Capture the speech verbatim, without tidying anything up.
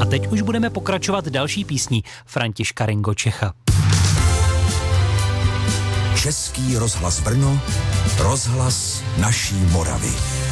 A teď už budeme pokračovat další písní Františka Ringo Čecha. Český rozhlas Brno, rozhlas naší Moravy.